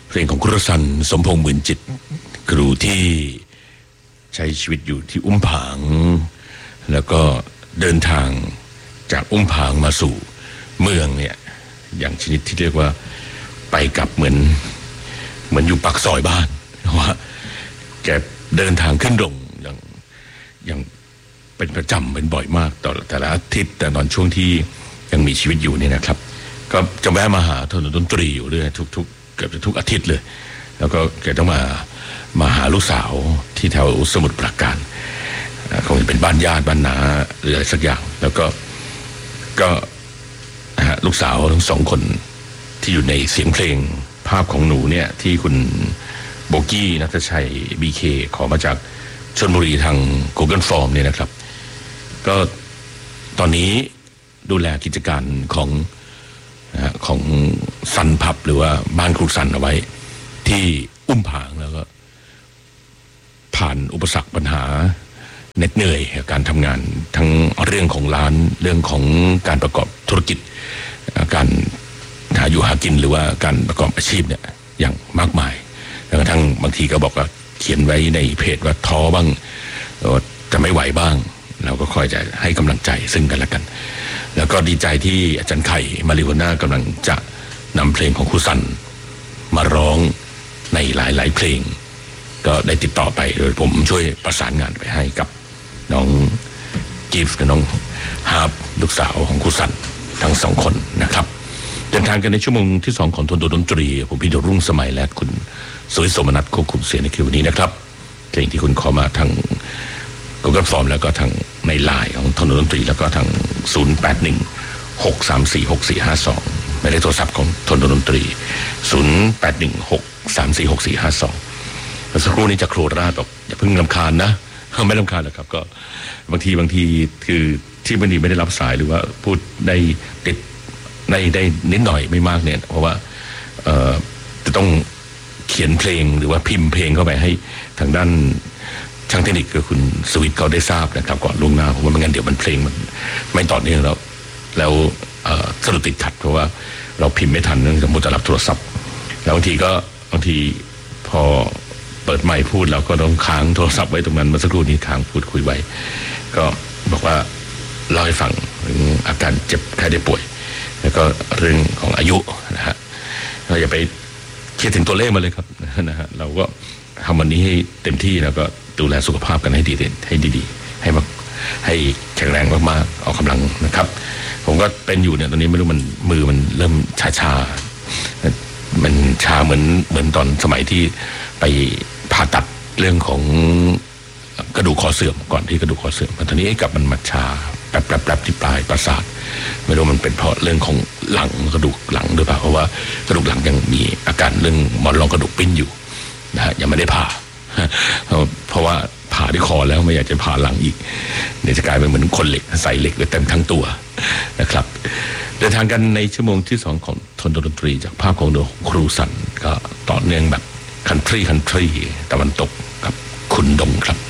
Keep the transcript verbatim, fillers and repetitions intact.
เพลงของครูสันสมพงษ์หมื่นจิตครูที่ใช้ชีวิตอยู่ที่อุ้มผางแล้วก็เดินทางจากอุ้มผางมาสู่เมืองเนี่ยอย่างชนิดที่เรียกว่าไปกลับเหมือนเหมือนอยู่ปากซอยบ้านว่าแกเดินทางขึ้นลงอย่างอย่างเป็นประจำเป็นบ่อยมากต่อแต่ละอาทิตย์แต่ตอนช่วงที่ยังมีชีวิตอยู่เนี่ยนะครับก็จะแวะมาหาถนนดนตรีอยู่เรื่อยทุกๆเกือบจะทุกอาทิตย์เลยแล้วก็แกต้องมามาหาลูกสาวที่แถวสมุทรปราการคงจะเป็นบ้านญาติบ้านนาหรืออะไรสักอย่างแล้วก็ก็ลูกสาวทั้งสองคนที่อยู่ในเสียงเพลงภาพของหนูเนี่ยที่คุณโบกี้ณัฐชัย บี เค ขอมาจากชลบุรีทาง Google Form เนี่ยนะครับก็ตอนนี้ดูแลกิจการของของซันพับหรือว่าบ้านครูซันเอาไว้ที่อุ้มผางแล้วก็ผ่านอุปสรรคปัญหาเหน็ดเหนื่อยการทำงานทั้งเรื่องของร้านเรื่องของการประกอบธุรกิจการหาอยู่หากินหรือว่าการประกอบอาชีพเนี่ยอย่างมากมายแล้วกระทั่งบางทีก็บอกว่าเขียนไว้ในเพจว่าท้อบ้างจะไม่ไหวบ้างเราก็คอยจะให้กำลังใจซึ่งกันและกันแล้วก็ดีใจที่อาจารย์ไข่มาริโอน่ากำลังจะนำเพลงของครูซันมาร้องในหลายๆเพลงก็ได้ติดต่อไปโดยผมช่วยประสานงานไปให้กับน้องกิฟต์กับน้องฮาร์ปลูกสาวของครูซันทั้งสองคนนะครับเดินทางกันในชั่วโมงที่สองของทนดนตรีผมพี่ดรุ่งสมัยและคุณสวิสมนัสควบคุมเสียงในคืนวันนี้นะครับเพลงที่คุณขอมาทางGoogle Form แล้วก็ทางในไลน์ของทนดนตรีแล้วก็ทางศูนย์ แปด หนึ่ง หก สาม สี่ หก สี่ ห้า สองหมายเลขโทรศัพท์ของทนดนตรีศูนย์ แปด หนึ่ง หก สาม สี่ หก สี่ ห้า สองแล้วสักครู่นี้จะโครราชบอกอย่าเพิ่งรำคาญนะไม่รำคาญหรอกครับก็บางทีบางทีคือที่บางทีไม่ได้รับสายหรือว่าพูดได้ติดได้ได้นิดหน่อยไม่มากเนี่ยเพราะว่าเอ่อจะต้องเขียนเพลงหรือว่าพิมพ์เพลงเข้าไปให้ทางด้านช่างเทคนิคคือคุณสวิทเขาได้ทราบนะครับก่อนล่วงหน้าผมว่าไม่งั้นเดี๋ยวมันเพลงมันไม่ต่อเนื่องแล้วแล้วสะดุดติดขัดเพราะว่าเราพิมพ์ไม่ทันเนื่องจากมัวแต่รับโทรศัพท์แล้วบางทีก็บางทีพอเปิดไมค์พูดเราก็ต้องค้างโทรศัพท์ไว้ตรงนั้นเมื่อสักครู่นี้ค้างพูดคุยไว้ก็บอกว่าเล่าให้ฟังถึงอาการเจ็บไข้ได้ป่วยแล้วก็เรื่องของอายุนะฮะเราอย่าไปคิดถึงตัวเลขมาเลยครับนะฮะเราก็ทำวันนี้ให้เต็มที่แล้วก็ดูแลสุขภาพกันให้ดีให้ดีๆให้มาให้แข็งแรงมากๆออกกำลังนะครับผมก็เป็นอยู่เนี่ยตอนนี้ไม่รู้มันมือมันเริ่มชาๆมันชาเหมือนเหมือนตอนสมัยที่ไปผ่าตัดเรื่องของกระดูกคอเสื่อมก่อนที่กระดูกคอเสื่อมตอนนี้กลับมันมาชาแป๊บๆๆที่ปลายประสาทไม่รู้มันเป็นเพราะเรื่องของหลังกระดูกหลังหรือเปล่าเพราะว่ากระดูกหลังยังมีอาการเรื่องหมอนรองกระดูกปิ้นอยู่นะฮะยังไม่ได้ผ่าเพราะว่าผ่าที่คอแล้วไม่อยากจะผ่าหลังอีกเดี๋ยวจะกลายเป็นเหมือนคนเหล็กใส่เหล็กเต็มทั้งตัวนะครับเดินทางกันในชั่วโมงที่สองของทนดนตรีจากภาพของครูสันก็ต่อเนื่องแบบคันทรีคันทรีตะวันตกกับคุณดงครับ